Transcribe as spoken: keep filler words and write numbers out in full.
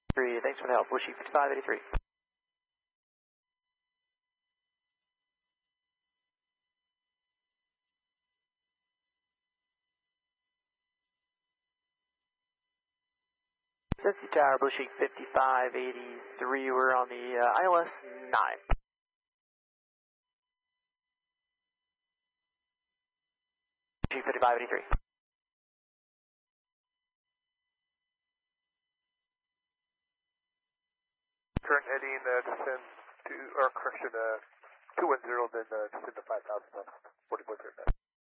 Three, thanks for the help. Blue Sheep fifty-five eighty-three. Cincy Tower, Blue Sheep fifty-five eighty-three. We're on the uh, I L S nine. Blue Sheep fifty-five eighty-three. Current heading uh, descend to, or correction, uh, two one zero, then uh, descend to five thousand, forty point zero.